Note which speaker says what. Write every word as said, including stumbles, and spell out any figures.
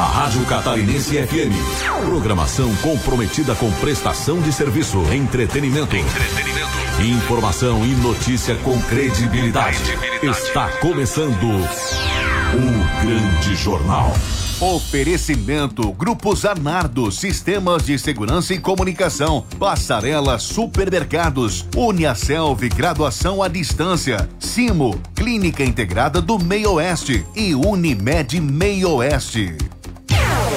Speaker 1: Rádio Catarinense F M. Programação comprometida com prestação de serviço, entretenimento, entretenimento, informação e notícia com credibilidade. credibilidade. Está começando o Grande Jornal.
Speaker 2: Oferecimento Grupo Zanardo, Sistemas de Segurança e Comunicação, Passarela Supermercados, Uniaselv, Graduação à Distância, Simo, Clínica Integrada do Meio Oeste e Unimed Meio Oeste.